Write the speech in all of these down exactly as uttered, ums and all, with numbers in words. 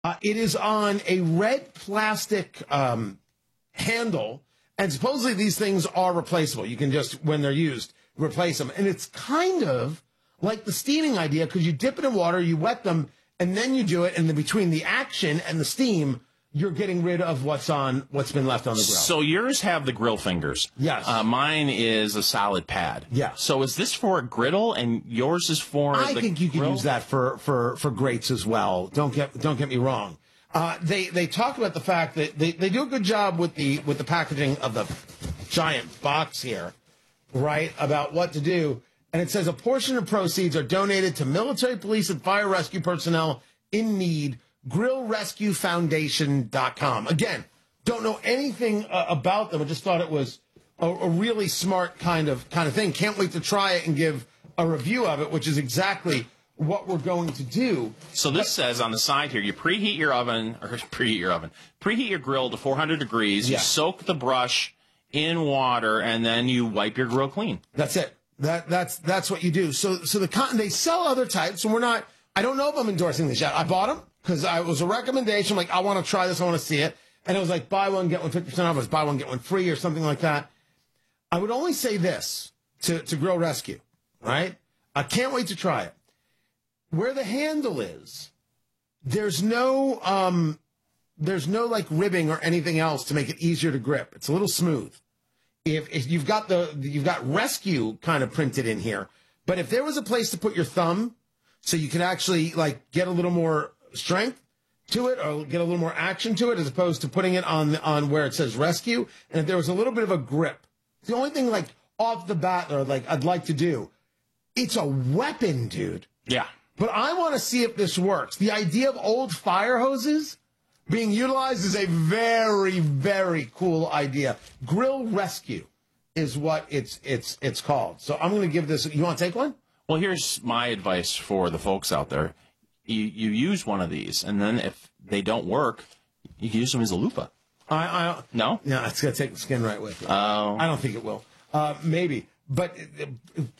Uh, it is on a red plastic um, handle, and supposedly these things are replaceable. You can just, when they're used, replace them. And it's kind of like the steaming idea, because you dip it in water, you wet them, and then you do it, and then between the action and the steam, you're getting rid of what's on what's been left on the grill. So yours have the grill fingers. Yes. Uh, mine is a solid pad. Yeah. So is this for a griddle, and yours is for I the think you grill? could use that for, for, for grates as well. Don't get don't get me wrong. Uh, they they talk about the fact that they, they do a good job with the with the packaging of the giant box here, right? About what to do. And it says a portion of proceeds are donated to military, police, and fire rescue personnel in need. grill rescue foundation dot com. Again, don't know anything uh, about them. I just thought it was a, a really smart kind of kind of thing. Can't wait to try it and give a review of it, which is exactly what we're going to do. So this but, says on the side here, you preheat your oven, or preheat your oven, preheat your grill to four hundred degrees. Yeah. You soak the brush in water, and then you wipe your grill clean. That's it. That that's that's what you do. So so the cotton, they sell other types, and we're not. I don't know if I'm endorsing this yet. I bought them because it was a recommendation. Like, I want to try this. I want to see it. And it was like, buy one, get one fifty percent off. It was buy one, get one free or something like that. I would only say this to, to Grill Rescue, right? I can't wait to try it. Where the handle is, there's no, um, there's no like ribbing or anything else to make it easier to grip. It's a little smooth. If, if you've got the, you've got rescue kind of printed in here, but if there was a place to put your thumb so you can actually like get a little more strength to it or get a little more action to it as opposed to putting it on, on where it says rescue. And if there was a little bit of a grip, the only thing like off the bat or like I'd like to do, it's a weapon, dude. Yeah. But I want to see if this works. The idea of old fire hoses being utilized is a very, very cool idea. Grill Rescue is what it's it's it's called. So I'm going to give this. You want to take one? Well, here's my advice for the folks out there. You you use one of these, and then if they don't work, you can use them as a loofah. I, I No? Yeah, it's going to take the skin right with it. Oh. I don't think it will. Uh, maybe. But it, it,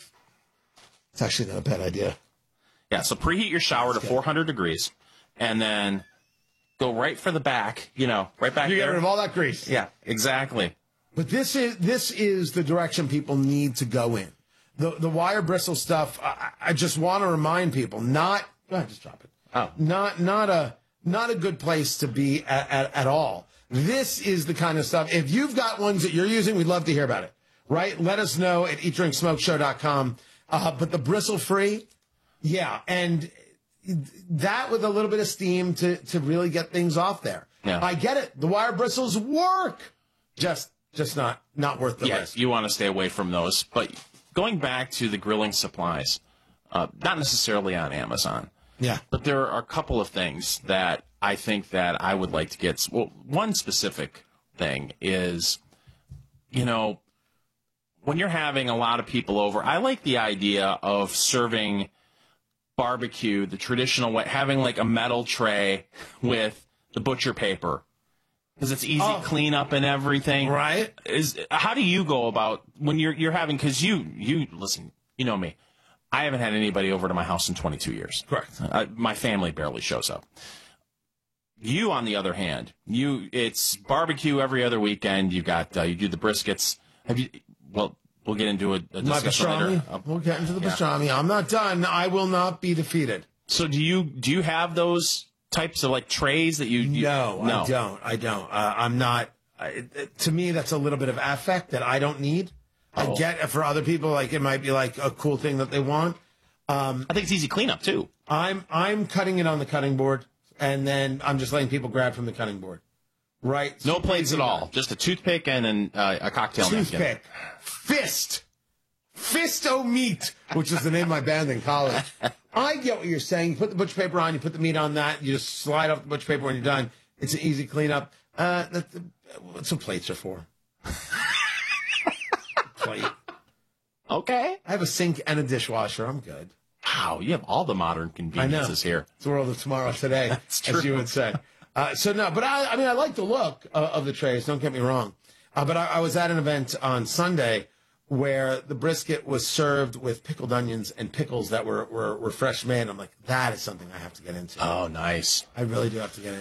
it's actually not a bad idea. Yeah, so preheat your shower to four hundred degrees, and then go right for the back, you know, right back You there. get rid of all that grease. Yeah, exactly. But this is this is the direction people need to go in. The the wire bristle stuff, I, I just want to remind people, not go ahead, just drop it. Oh. Not not a not a good place to be at, at, at all. This is the kind of stuff. If you've got ones that you're using, we'd love to hear about it. Right? Let us know at eat drink smoke show dot com. Uh, but the bristle free, yeah, and that with a little bit of steam to, to really get things off there. Yeah. I get it. The wire bristles work. Just just not not worth the Yeah, risk. you want to stay away from those. But going back to the grilling supplies, uh, not necessarily on Amazon. Yeah. But there are a couple of things that I think that I would like to get. Well, one specific thing is, you know, when you're having a lot of people over, I like the idea of serving barbecue the traditional way, having like a metal tray with the butcher paper. Because it's easy Oh. cleanup and everything. Right. Is how do you go about when you're you're having, because you you listen, you know me. I haven't had anybody over to my house in twenty-two years. Correct. Uh, my family barely shows up. You, on the other hand, you it's barbecue every other weekend. You got uh, you do the briskets. Have you? Well, we'll get into a, a My discussion pastrami. later. Uh, We'll get into the yeah. pastrami. I'm not done. I will not be defeated. So do you do you have those types of like trays that you? you No, no, I don't. I don't. Uh, I'm not. I, it, to me, that's a little bit of affect that I don't need. Oh. I get it for other people, like it might be like a cool thing that they want. Um, I think it's easy cleanup too. I'm I'm cutting it on the cutting board, and then I'm just letting people grab from the cutting board. Right? No So plates at all. Just a toothpick and an, uh, a cocktail napkin. Toothpick. Fist. Fist o' meat, which is the name of my band in college. I get what you're saying. You put the butcher paper on, you put the meat on that, you just slide off the butcher paper when you're done. It's an easy cleanup. Uh, that, that's what plates are for. Plate. Okay. I have a sink and a dishwasher. I'm good. Wow, you have all the modern I know. conveniences here. It's the world of tomorrow today, That's as true. you would say. Uh, so no, but I, I mean, I like the look uh, of the trays. Don't get me wrong. Uh, but I, I was at an event on Sunday where the brisket was served with pickled onions and pickles that were, were, were fresh made. I'm like, that is something I have to get into. Oh, nice. I really do have to get into.